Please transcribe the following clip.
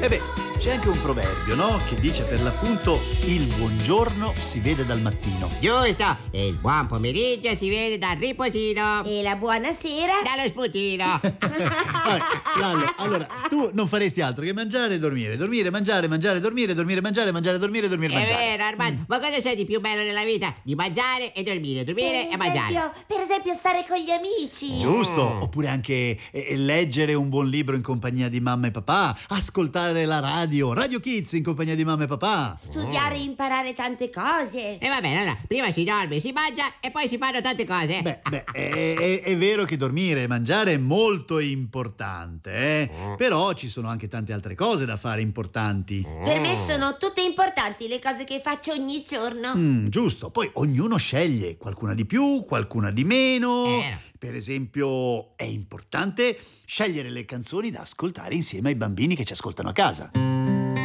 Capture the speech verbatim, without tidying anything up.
E beh, c'è anche un proverbio, no? Che dice per l'appunto il buongiorno si vede dal mattino. Giusto, e il buon pomeriggio si vede dal riposino. E la buonasera? Dallo spuntino. Vabbè, Lallo, allora, tu non faresti altro che mangiare e dormire. Dormire, mangiare, mangiare, dormire, dormire, mangiare, mangiare, dormire, dormire, È mangiare. vero, Armando, ma cosa c'è di più bello nella vita? Di mangiare e dormire, dormire Per e mangiare. esempio, per esempio stare con gli amici. Giusto, oppure anche eh, leggere un buon libro in compagnia di mamma e papà, ascoltare la radio, Radio Kids in compagnia di mamma e papà. Studiare e imparare tante cose. E va bene, allora, prima si dorme, si mangia e poi si fanno tante cose. Beh, beh è, è- è vero che dormire e mangiare è molto importante, eh? Però ci sono anche tante altre cose da fare importanti. Per me sono tutte importanti le cose che faccio ogni giorno. Mm, giusto, poi ognuno sceglie, qualcuna di più, qualcuna di meno. È vero. Per esempio, è importante scegliere le canzoni da ascoltare insieme ai bambini che ci ascoltano a casa.